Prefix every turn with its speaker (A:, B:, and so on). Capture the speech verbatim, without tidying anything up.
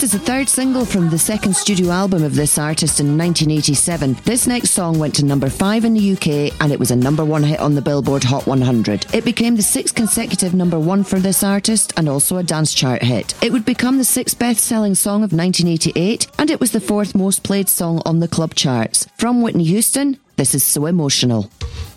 A: was the third single from the second studio album of this artist in nineteen eighty-seven. This next song went to number five in the U K and it was a number one hit on the Billboard Hot one hundred. It became the sixth consecutive number one for this artist and also a dance chart hit. It would become the sixth best-selling song of nineteen eighty-eight and it was the fourth most played song on the club charts. From Whitney Houston, this is So Emotional.